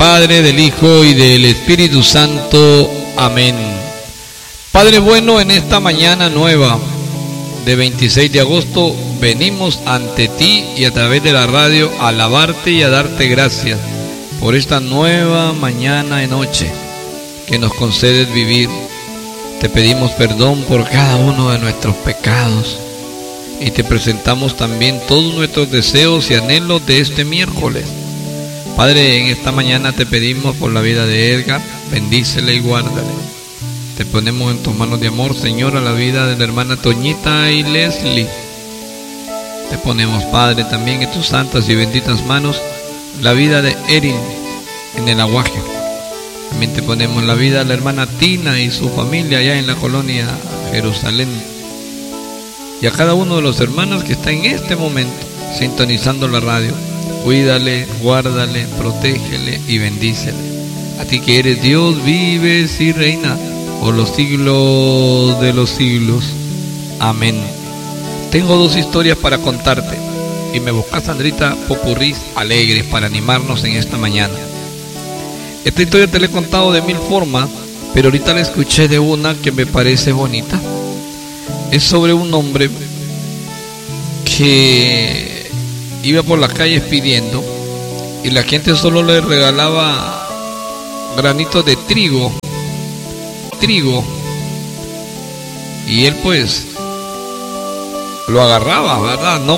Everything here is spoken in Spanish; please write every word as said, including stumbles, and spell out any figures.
Padre, del Hijo y del Espíritu Santo. Amén. Padre bueno, en esta mañana nueva de veintiséis de agosto, venimos ante ti y a través de la radio a alabarte y a darte gracias por esta nueva mañana y noche que nos concedes vivir. Te pedimos perdón por cada uno de nuestros pecados y te presentamos también todos nuestros deseos y anhelos de este miércoles. Padre, en esta mañana te pedimos por la vida de Edgar, bendícele y guárdale. Te ponemos en tus manos de amor, Señor, a la vida de la hermana Toñita y Leslie. Te ponemos, Padre, también en tus santas y benditas manos la vida de Erin en el Aguaje. También te ponemos la vida de la hermana Tina y su familia allá en la colonia Jerusalén. Y a cada uno de los hermanos que está en este momento sintonizando la radio, cuídale, guárdale, protégele y bendícele. A ti que eres Dios, vives y reina por los siglos de los siglos. Amén. Tengo dos historias para contarte y me buscas, Sandrita, popurrís alegres para animarnos en esta mañana. Esta historia te la he contado de mil formas, pero ahorita la escuché de una que me parece bonita. Es sobre un hombre que iba por las calles pidiendo y la gente solo le regalaba granitos de trigo, trigo, y él pues lo agarraba, ¿verdad? No